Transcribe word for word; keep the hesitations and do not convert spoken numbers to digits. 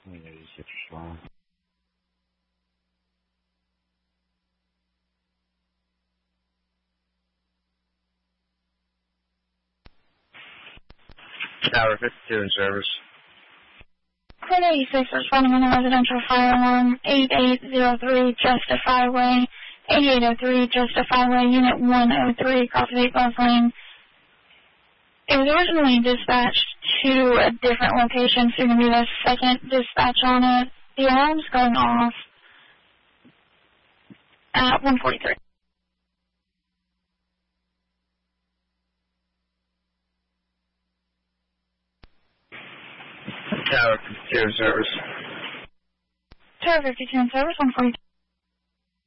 Я везде пришла. Tower fifty-two in service. Queen eighty-six responding on a residential fire alarm, eighty-eight oh three Justify Way, eighty-eight oh three Justify Way, Unit one oh three, across the Gulf Lane. It was originally dispatched to a different location, so you're going to be the second dispatch on it. The alarm's going off at one forty-three. Tower fifty-two in service. Tower fifty-two in service, one forty-two.